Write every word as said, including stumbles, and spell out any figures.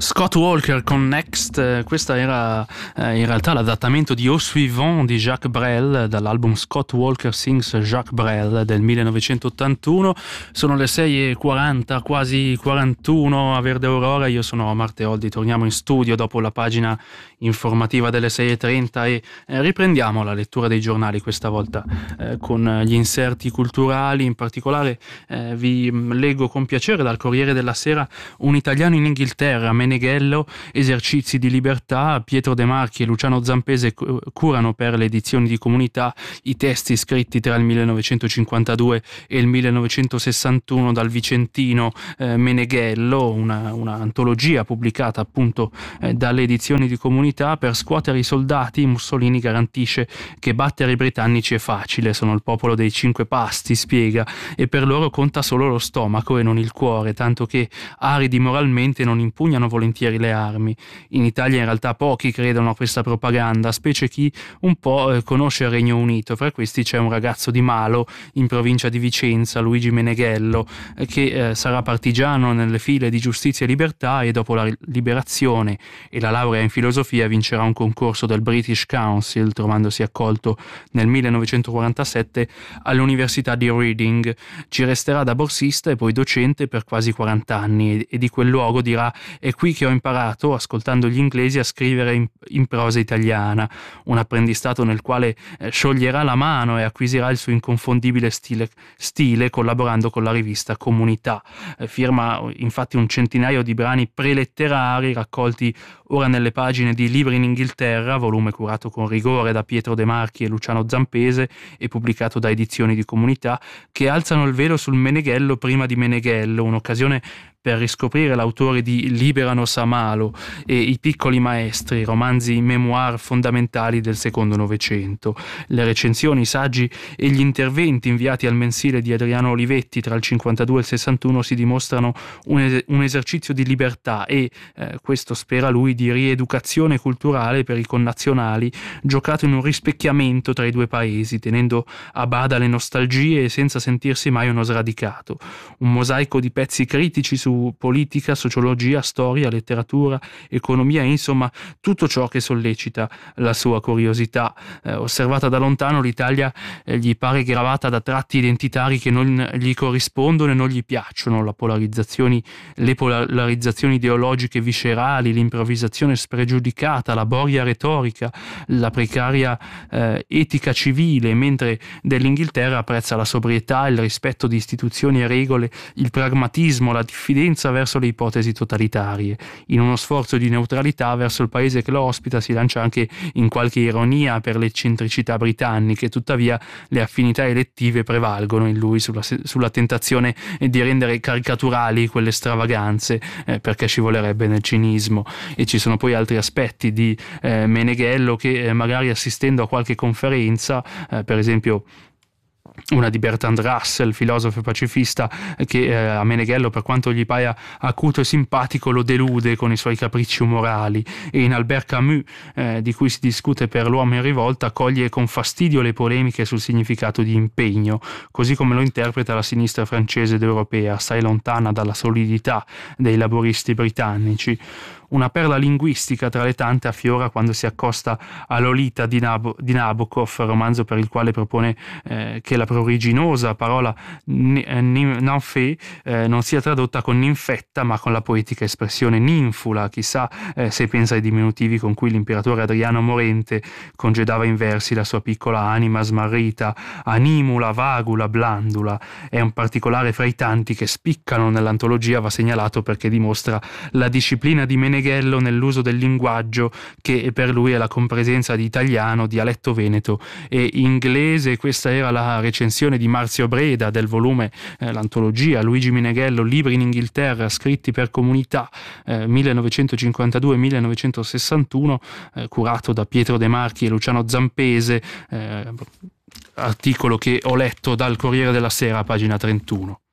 Scott Walker con Next, questa era eh, in realtà l'adattamento di Au Suivant di Jacques Brel dall'album Scott Walker Sings Jacques Brel del millenovecentottantuno. Sono le sei e quaranta, quasi quarantuno a Verde Aurora. Io sono Omar Teoldi, torniamo in studio dopo la pagina informativa delle sei e trenta e eh, riprendiamo la lettura dei giornali, questa volta eh, con gli inserti culturali. In particolare eh, vi leggo con piacere dal Corriere della Sera: un italiano in Inghilterra, Meneghello, esercizi di libertà. Pietro De Marchi e Luciano Zampese curano per le edizioni di Comunità i testi scritti tra il millenovecentocinquantadue e il millenovecentosessantuno dal vicentino eh, Meneghello, una, una antologia pubblicata appunto eh, dalle edizioni di Comunità. Per scuotere i soldati Mussolini garantisce che battere i britannici è facile, sono il popolo dei cinque pasti, spiega, e per loro conta solo lo stomaco e non il cuore, tanto che aridi moralmente non impugnano volentieri le armi. In Italia in realtà pochi credono a questa propaganda, specie chi un po' eh, conosce il Regno Unito. Fra questi c'è un ragazzo di Malo, in provincia di Vicenza, Luigi Meneghello, eh, che eh, sarà partigiano nelle file di Giustizia e Libertà e dopo la liberazione e la laurea in filosofia vincerà un concorso del British Council, trovandosi accolto nel millenovecentoquarantasette all'Università di Reading. Ci resterà da borsista e poi docente per quasi quaranta anni e, e di quel luogo dirà: è qui che ho imparato, ascoltando gli inglesi, a scrivere in, in prosa italiana, un apprendistato nel quale eh, scioglierà la mano e acquisirà il suo inconfondibile stile, stile collaborando con la rivista Comunità. Eh, firma infatti un centinaio di brani preletterari raccolti ora nelle pagine di Libri in Inghilterra, volume curato con rigore da Pietro De Marchi e Luciano Zampese e pubblicato da Edizioni di Comunità, che alzano il velo sul Meneghello prima di Meneghello, un'occasione per riscoprire l'autore di Liberano Samalo e I piccoli maestri, romanzi memoir fondamentali del secondo Novecento. Le recensioni, i saggi e gli interventi inviati al mensile di Adriano Olivetti tra il cinquantadue e il sessantuno si dimostrano un, es- un esercizio di libertà e, eh, questo spera lui, di rieducazione culturale per i connazionali, giocato in un rispecchiamento tra i due paesi, tenendo a bada le nostalgie e senza sentirsi mai uno sradicato. Un mosaico di pezzi critici su politica, sociologia, storia, letteratura, economia, insomma tutto ciò che sollecita la sua curiosità. Eh, osservata da lontano, l'Italia eh, gli pare gravata da tratti identitari che non gli corrispondono e non gli piacciono: la polarizzazioni, le polarizzazioni ideologiche viscerali, l'improvvisazione spregiudicata, la boria retorica, la precaria eh, etica civile, mentre dell'Inghilterra apprezza la sobrietà, il rispetto di istituzioni e regole, il pragmatismo, la diffidenza verso le ipotesi totalitarie. In uno sforzo di neutralità verso il paese che lo ospita si lancia anche in qualche ironia per le eccentricità britanniche, tuttavia le affinità elettive prevalgono in lui sulla, sulla tentazione di rendere caricaturali quelle stravaganze, eh, perché scivolerebbe nel cinismo. E ci sono poi altri aspetti di eh, Meneghello che eh, magari assistendo a qualche conferenza, eh, per esempio una di Bertrand Russell, filosofo e pacifista, che eh, a Meneghello, per quanto gli paia acuto e simpatico, lo delude con i suoi capricci umorali, e in Albert Camus, eh, di cui si discute per L'uomo in rivolta, coglie con fastidio le polemiche sul significato di impegno, così come lo interpreta la sinistra francese ed europea, assai lontana dalla solidità dei laboristi britannici. Una perla linguistica tra le tante affiora quando si accosta a Lolita di, Nabo- di Nabokov, romanzo per il quale propone eh, che la pruriginosa parola ninfée eh, non sia tradotta con ninfetta ma con la poetica espressione ninfula. Chissà eh, se pensa ai diminutivi con cui l'imperatore Adriano Morente congedava in versi la sua piccola anima smarrita: animula, vagula, blandula. È un particolare fra i tanti che spiccano nell'antologia, va segnalato perché dimostra la disciplina di Meneghello nell'uso del linguaggio, che per lui è la compresenza di italiano, dialetto veneto e inglese. Questa era la recensione di Marzio Breda del volume, eh, l'antologia Luigi Meneghello, Libri in Inghilterra scritti per Comunità, eh, millenovecentocinquantadue millenovecentosessantuno, eh, curato da Pietro De Marchi e Luciano Zampese, eh, articolo che ho letto dal Corriere della Sera, pagina trentuno.